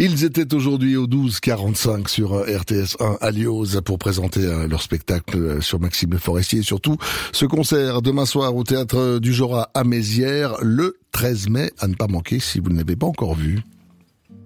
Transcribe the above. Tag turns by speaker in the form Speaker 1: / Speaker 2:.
Speaker 1: Ils étaient aujourd'hui au 12-45 sur RTS1 à Lioz pour présenter leur spectacle sur Maxime Le Forestier et surtout ce concert demain soir au Théâtre du Jorat à Mézières le 13 mai à ne pas manquer si vous ne l'avez pas encore vu.